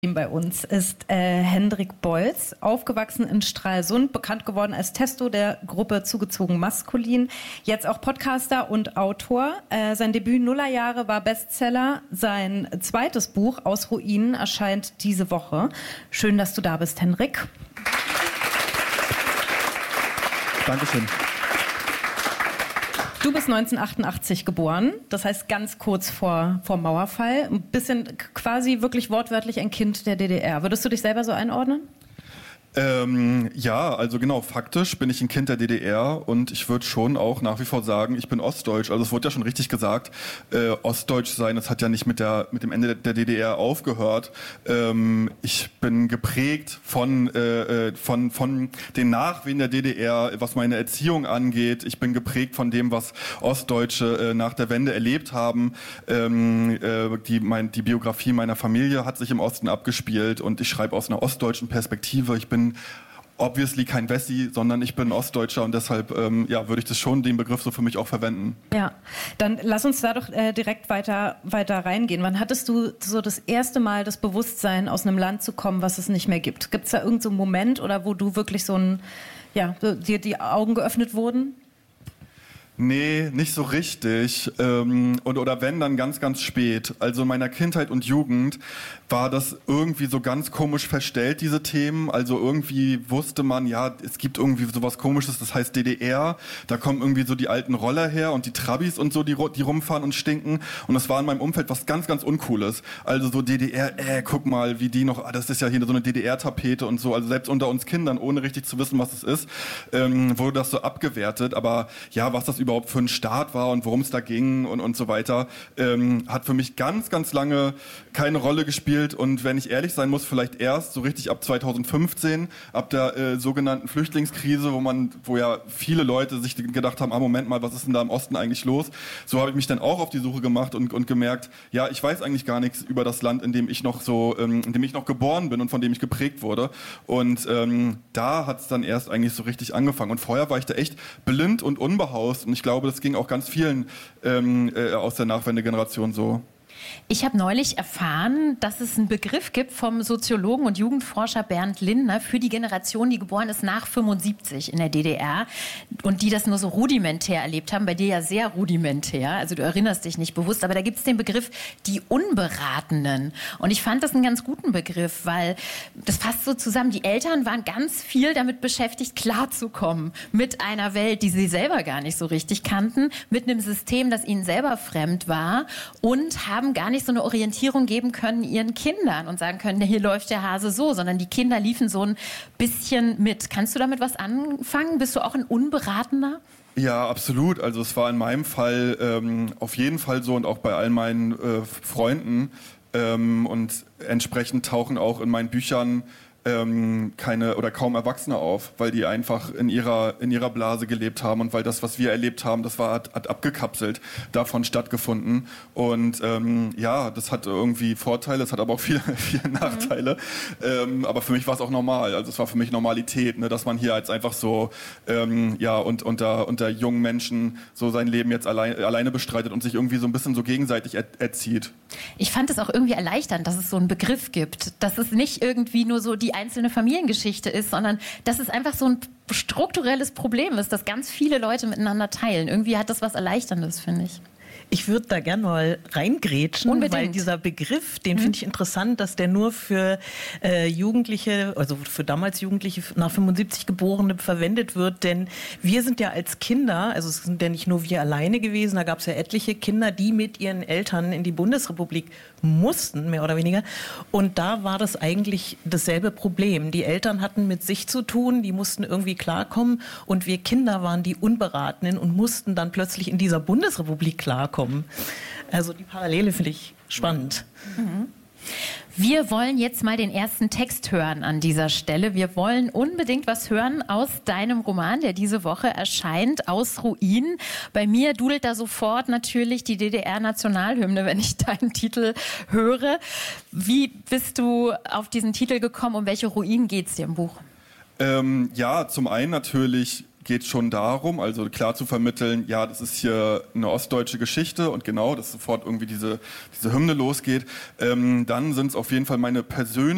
Bei uns ist Hendrik Bolz, aufgewachsen in Stralsund, bekannt geworden als Testo der Gruppe Zugezogen Maskulin, jetzt auch Podcaster und Autor. Sein Debüt Nullerjahre war Bestseller. Sein zweites Buch Aus Ruinen erscheint diese Woche. Schön, dass du da bist, Hendrik. Dankeschön. Du bist 1988 geboren, das heißt ganz kurz vor Mauerfall. Ein bisschen quasi wirklich wortwörtlich ein Kind der DDR. Würdest du dich selber so einordnen? Ja, also genau, faktisch bin ich ein Kind der DDR und ich würde schon auch nach wie vor sagen, ich bin ostdeutsch. Also es wurde ja schon richtig gesagt, ostdeutsch sein, das hat ja nicht mit dem Ende der DDR aufgehört. Ich bin geprägt von den Nachwehen der DDR, was meine Erziehung angeht. Ich bin geprägt von dem, was Ostdeutsche nach der Wende erlebt haben. Die Biografie meiner Familie hat sich im Osten abgespielt und ich schreibe aus einer ostdeutschen Perspektive. Ich bin obviously kein Wessi, sondern ich bin Ostdeutscher und deshalb würde ich das schon, den Begriff so für mich auch verwenden. Ja, dann lass uns da doch direkt weiter reingehen. Wann hattest du so das erste Mal das Bewusstsein, aus einem Land zu kommen, was es nicht mehr gibt? Gibt es da irgendeinen so einen Moment oder wo du wirklich dir die Augen geöffnet wurden? Nee, nicht so richtig. Oder wenn, dann ganz, ganz spät. Also in meiner Kindheit und Jugend war das irgendwie so ganz komisch verstellt, diese Themen. Also irgendwie wusste man, ja, es gibt irgendwie sowas Komisches, das heißt DDR. Da kommen irgendwie so die alten Roller her und die Trabis und so, die rumfahren und stinken. Und das war in meinem Umfeld was ganz, ganz Uncooles. Also so DDR, guck mal, wie die noch, das ist ja hier so eine DDR-Tapete und so. Also selbst unter uns Kindern, ohne richtig zu wissen, was es ist, wurde das so abgewertet. Aber ja, was das überhaupt für ein Staat war und worum es da ging und so weiter, hat für mich ganz, ganz lange keine Rolle gespielt. Und wenn ich ehrlich sein muss, vielleicht erst so richtig ab 2015, ab der sogenannten Flüchtlingskrise, wo ja viele Leute sich gedacht haben, Moment mal, was ist denn da im Osten eigentlich los? So habe ich mich dann auch auf die Suche gemacht und gemerkt, ja, ich weiß eigentlich gar nichts über das Land, in dem ich noch geboren bin und von dem ich geprägt wurde. Und da hat es dann erst eigentlich so richtig angefangen. Und vorher war ich da echt blind und unbehaust. Und ich glaube, das ging auch ganz vielen aus der Nachwendegeneration so. Ich habe neulich erfahren, dass es einen Begriff gibt vom Soziologen und Jugendforscher Bernd Lindner für die Generation, die geboren ist nach 75 in der DDR und die das nur so rudimentär erlebt haben, bei dir ja sehr rudimentär, also du erinnerst dich nicht bewusst, aber da gibt es den Begriff die Unberatenen und ich fand das einen ganz guten Begriff, weil das fasst so zusammen, die Eltern waren ganz viel damit beschäftigt, klarzukommen mit einer Welt, die sie selber gar nicht so richtig kannten, mit einem System, das ihnen selber fremd war und haben gar nicht so eine Orientierung geben können ihren Kindern und sagen können, hier läuft der Hase so, sondern die Kinder liefen so ein bisschen mit. Kannst du damit was anfangen? Bist du auch ein Unberatener? Ja, absolut. Also es war in meinem Fall auf jeden Fall so und auch bei all meinen Freunden und entsprechend tauchen auch in meinen Büchern keine oder kaum Erwachsene auf, weil die einfach in ihrer Blase gelebt haben und weil das, was wir erlebt haben, das hat abgekapselt davon stattgefunden und das hat irgendwie Vorteile, es hat aber auch viele Nachteile, aber für mich war es auch normal, also es war für mich Normalität, ne, dass man hier als einfach so und unter jungen Menschen so sein Leben jetzt alleine bestreitet und sich irgendwie so ein bisschen so gegenseitig erzieht. Ich fand es auch irgendwie erleichternd, dass es so einen Begriff gibt, dass es nicht irgendwie nur so die einzelne Familiengeschichte ist, sondern dass es einfach so ein strukturelles Problem ist, das ganz viele Leute miteinander teilen. Irgendwie hat das was Erleichterndes, finde ich. Ich würde da gerne mal reingrätschen, Unbedingt. Weil dieser Begriff, den finde ich interessant, dass der nur für Jugendliche, also für damals Jugendliche nach 75 Geborene verwendet wird, denn wir sind ja als Kinder, also es sind ja nicht nur wir alleine gewesen, da gab es ja etliche Kinder, die mit ihren Eltern in die Bundesrepublik mussten, mehr oder weniger, und da war das eigentlich dasselbe Problem. Die Eltern hatten mit sich zu tun, die mussten irgendwie klarkommen und wir Kinder waren die Unberatenen und mussten dann plötzlich in dieser Bundesrepublik klarkommen. Also die Parallele finde ich spannend. Mhm. Wir wollen jetzt mal den ersten Text hören an dieser Stelle. Wir wollen unbedingt was hören aus deinem Roman, der diese Woche erscheint, Aus Ruinen. Bei mir dudelt da sofort natürlich die DDR-Nationalhymne, wenn ich deinen Titel höre. Wie bist du auf diesen Titel gekommen? Um welche Ruinen geht es dir im Buch? Zum einen natürlich geht es schon darum, also klar zu vermitteln, ja, das ist hier eine ostdeutsche Geschichte und genau, dass sofort irgendwie diese Hymne losgeht. Dann sind es auf jeden Fall meine persönlichen